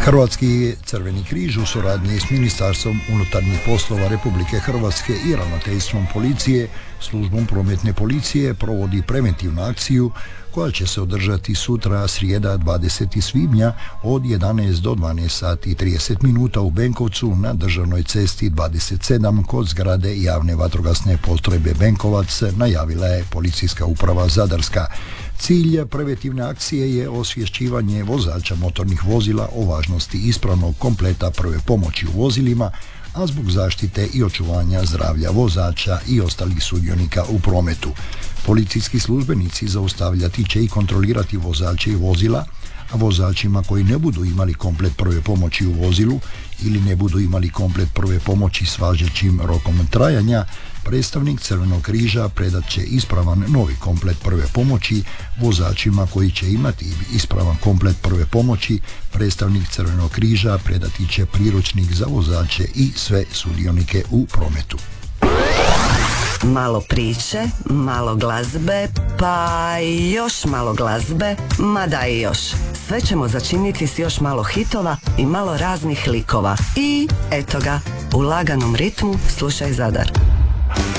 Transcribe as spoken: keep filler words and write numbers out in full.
Hrvatski Crveni križ u suradnji s Ministarstvom unutarnjih poslova Republike Hrvatske i Ravnateljstvom policije, službom prometne policije provodi preventivnu akciju koja će se održati sutra, srijeda dvadesetog svibnja od jedanaest do dvanaest sati i trideset minuta u Benkovcu na državnoj cesti dvadeset sedam kod zgrade javne vatrogasne postrojbe Benkovac, najavila je Policijska uprava Zadarska. Cilj preventivne akcije je osvješćivanje vozača motornih vozila o važnosti ispravnog kompleta prve pomoći u vozilima, a zbog zaštite i očuvanja zdravlja vozača i ostalih sudionika u prometu. Policijski službenici zaustavljati će i kontrolirati vozače i vozila, a vozačima koji ne budu imali komplet prve pomoći u vozilu ili ne budu imali komplet prve pomoći s važećim rokom trajanja, predstavnik Crvenog križa predat će ispravan novi komplet prve pomoći. Vozačima koji će imati ispravan komplet prve pomoći, predstavnik Crvenog križa predati će priručnik za vozače i sve sudionike u prometu. Malo priče, malo glazbe, pa još malo glazbe, mada i još. Sve ćemo začiniti s još malo hitova i malo raznih likova. I eto ga, u laganom ritmu slušaj Zadar.